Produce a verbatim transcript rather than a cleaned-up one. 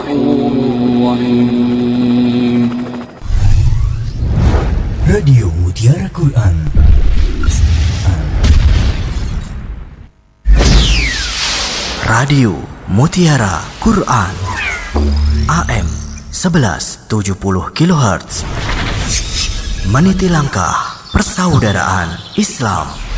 غفور رحيم. Radio Mutiara Quran. Radio Mutiara Quran A M sebelas tujuh puluh kilohertz. Meniti langkah persaudaraan Islam.